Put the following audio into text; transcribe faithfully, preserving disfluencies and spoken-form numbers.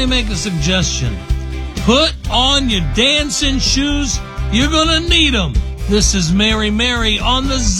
make a suggestion. Put on your dancing shoes. You're going to need them. This is Mary Mary on the